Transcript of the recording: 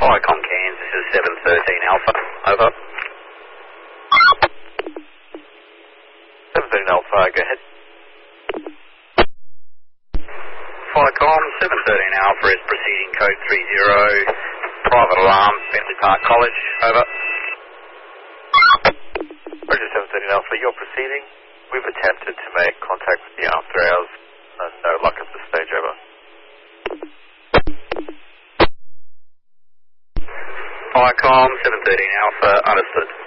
Viacom Cairns, this is 713 Alpha, over. 713 Alpha, go ahead. Viacom, 713 Alpha is proceeding code 30, private alarm, Bentley Park College, over. Roger 713 Alpha, you're proceeding. We've attempted to make contact with the after hours. No luck at this stage, over. Viacom, 713 Alpha, understood.